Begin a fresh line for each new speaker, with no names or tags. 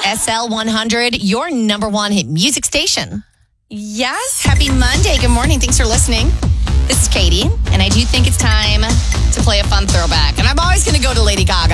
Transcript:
SL100, your number one hit music station.
Yes, happy Monday. Good morning. Thanks for listening. This is Katie, and I do think it's time to play a fun throwback. And I'm always going to go to Lady Gaga.